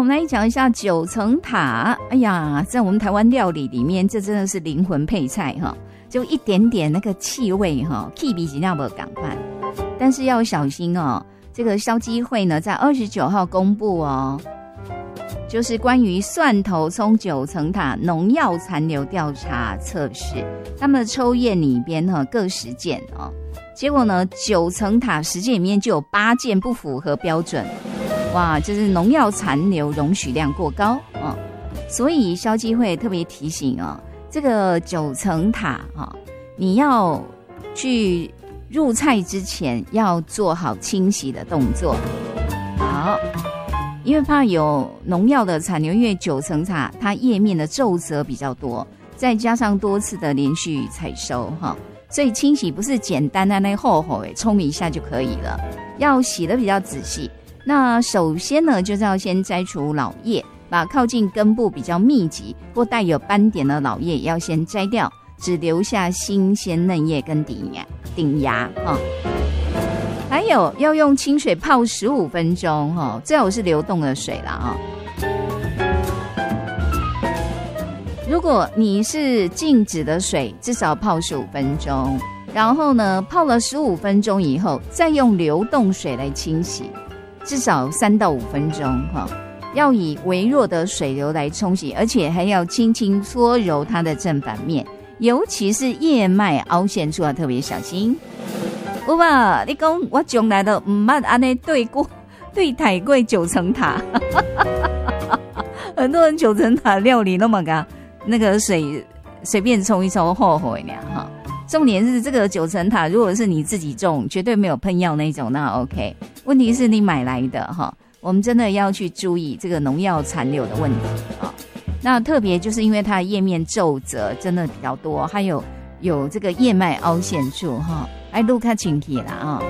们来讲一下九层塔。哎呀，在我们台湾料理里面，这真的是灵魂配菜哈，就一点点那个气味哈，气味尽量不赶快。但是要小心哦，这个消基会呢，在29号公布哦，就是关于蒜头葱九层塔农药残留调查测试，他们的抽验里边哈各10件哦，结果呢九层塔10件里面就有8件不符合标准，哇，就是农药残留容许量过高哦，所以消基会特别提醒哦，这个九层塔啊，你要去入菜之前要做好清洗的动作，好。因为怕有农药的残留，因为九层塔它叶面的皱褶比较多，再加上多次的连续采收哈，所以清洗不是简单的那厚厚冲一下就可以了，要洗得比较仔细。那首先呢，就是要先摘除老叶，把靠近根部比较密集或带有斑点的老叶也要先摘掉，只留下新鲜嫩叶跟顶芽哈。还有要用清水泡15分钟哈，最好是流动的水啦哈。如果你是静止的水，至少泡15分钟，然后呢泡了15分钟以后，再用流动水来清洗，至少3到5分钟哈。要以微弱的水流来冲洗，而且还要轻轻搓揉它的正反面，尤其是叶脉凹陷处要特别小心。有吧？你讲我从来都唔捌安尼对待过九层塔，很多人九层塔料理那么个那个水随便冲一冲后悔呢哈。重点是这个九层塔，如果是你自己种，绝对没有喷药那种，那 OK。问题是你买来的哈，我们真的要去注意这个农药残留的问题啊。那特别就是因为它的叶面皱褶真的比较多，还有这个叶脉凹陷处哈。哎，路看清气啦啊！